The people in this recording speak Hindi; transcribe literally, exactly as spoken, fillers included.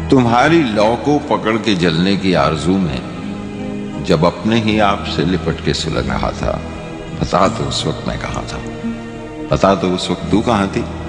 तुम्हारी लौ को पकड़ के जलने की आरजू में जब अपने ही आप से लिपट के सुलग रहा था, बता तो उस वक्त मैं कहाँ था, बता तो उस वक्त तू कहाँ थी।